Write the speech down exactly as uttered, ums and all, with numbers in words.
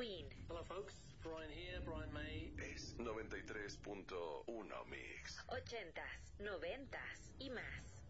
Queen. Hello folks, Brian here, Brian May. Es noventa y tres punto uno Mix. Ochentas, noventas y más.